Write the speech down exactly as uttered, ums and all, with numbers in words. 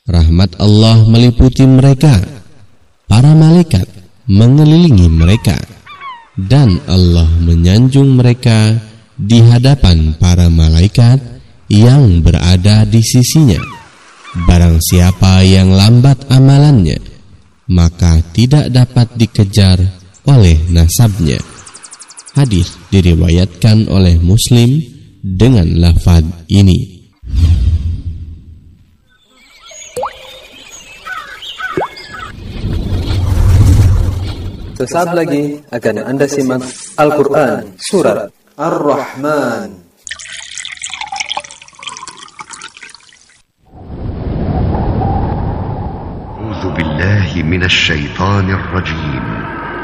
Rahmat Allah meliputi mereka. Para malaikat mengelilingi mereka, dan Allah menyanjung mereka di hadapan para malaikat yang berada di sisinya. Barang siapa yang lambat amalannya, maka tidak dapat dikejar oleh nasabnya. Hadis diriwayatkan oleh Muslim dengan lafaz ini. Sesaat lagi akan Anda simak Al-Quran Surat Ar-Rahman. A'udzu billahi minasy syaithanir rajim.